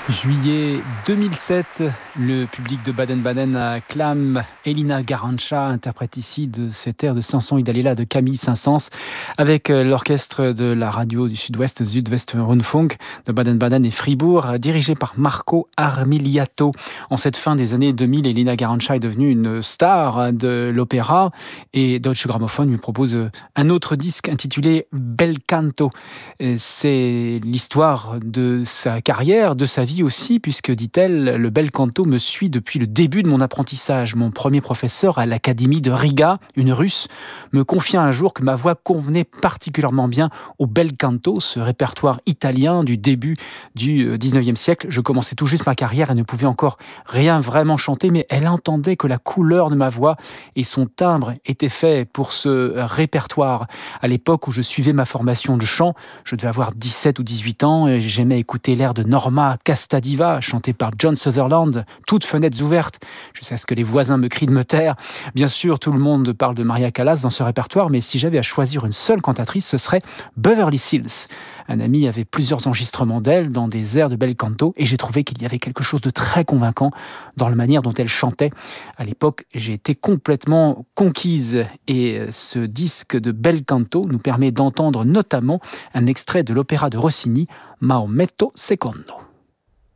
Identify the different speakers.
Speaker 1: Juillet 2007, le public de Baden-Baden acclame Elina Garanca, interprète ici de cet air de Samson Idalela de Camille Saint-Saëns, avec l'orchestre de la radio du Sud-Ouest, Südwestrundfunk, de Baden-Baden et Fribourg, dirigé par Marco Armiliato. En cette fin des années 2000, Elina Garanca est devenue une star de l'opéra et Deutsche Grammophon lui propose un autre disque intitulé Bel Canto. C'est l'histoire de sa carrière, de sa vie aussi, puisque, dit-elle, le bel canto me suit depuis le début de mon apprentissage. Mon premier professeur à l'académie de Riga, une Russe, me confia un jour que ma voix convenait particulièrement bien au bel canto, ce répertoire italien du début du 19e siècle. Je commençais tout juste ma carrière et ne pouvais encore rien vraiment chanter, mais elle entendait que la couleur de ma voix et son timbre étaient faits pour ce répertoire. À l'époque où je suivais ma formation de chant, je devais avoir 17 ou 18 ans et j'aimais écouter l'air de Norma Castadiva, chanté par John Sutherland, toutes fenêtres ouvertes, jusqu'à ce que les voisins me crient de me taire. Bien sûr, tout le monde parle de Maria Callas dans ce répertoire, mais si j'avais à choisir une seule cantatrice, ce serait Beverly Sills. Un ami avait plusieurs enregistrements d'elle dans des airs de bel canto et j'ai trouvé qu'il y avait quelque chose de très convaincant dans la manière dont elle chantait. À l'époque, j'ai été complètement conquise et ce disque de bel canto nous permet d'entendre notamment un extrait de l'opéra de Rossini, Maometto Secondo.